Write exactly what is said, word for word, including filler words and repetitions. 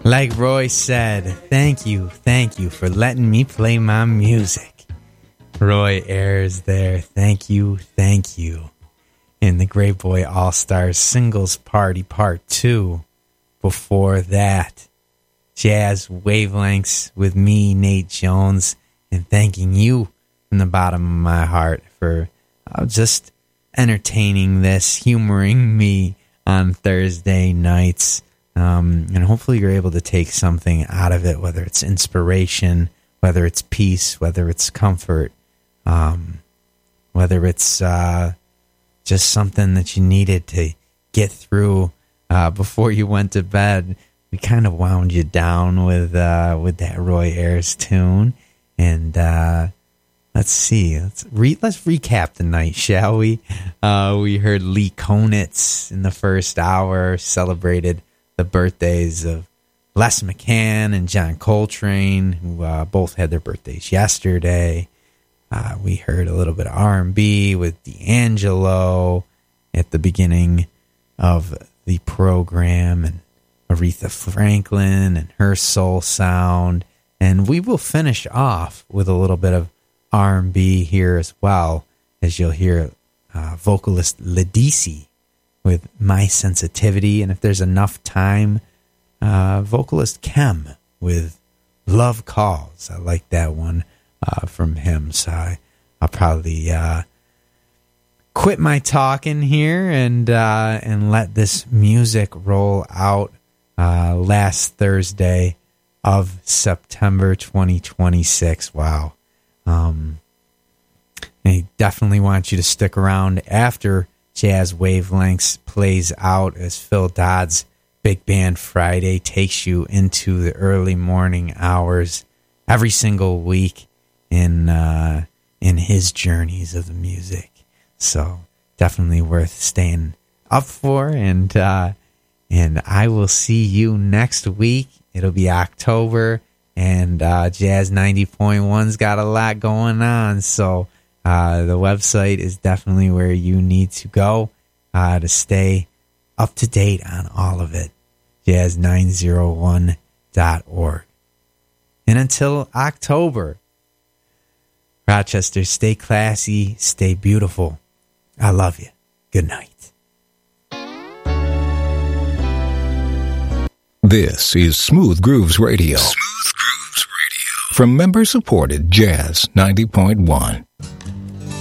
Like Roy said, thank you, thank you for letting me play my music. Roy Ayers there, thank you, thank you. In the Great Boy All-Stars Singles Party Part two. Before that, Jazz Wavelengths with me, Nate Jones, and thanking you from the bottom of my heart for uh, just entertaining this, humoring me on Thursday nights. Um, and hopefully you're able to take something out of it, whether it's inspiration, whether it's peace, whether it's comfort, um, whether it's uh, just something that you needed to get through uh, before you went to bed. We kind of wound you down with uh, with that Roy Ayers tune. And uh, let's see, let's re- let's recap the night, shall we? Uh, we heard Lee Konitz in the first hour, celebrated the birthdays of Les McCann and John Coltrane, who uh, both had their birthdays yesterday. Uh, we heard a little bit of R and B with D'Angelo at the beginning of the program, and Aretha Franklin and her soul sound. And we will finish off with a little bit of R and B here as well, as you'll hear uh, vocalist Ledisi with My Sensitivity, and if there's enough time, uh, vocalist Kem with Love Calls. I like that one uh, from him, so I, I'll probably uh, quit my talking here and uh, and let this music roll out. Uh, last Thursday of September twenty twenty-six. Wow. Um, I definitely want you to stick around after Jazz Wavelengths plays out, as Phil Dodd's Big Band Friday takes you into the early morning hours every single week in uh, in his journeys of the music. So definitely worth staying up for, and uh, and I will see you next week. It'll be October, and uh, Jazz ninety point one's got a lot going on, so Uh, the website is definitely where you need to go uh, to stay up to date on all of it. jazz nine oh one dot org. And until October, Rochester, stay classy, stay beautiful. I love you. Good night. This is Smooth Grooves Radio. Smooth Grooves Radio. From member-supported Jazz ninety point one.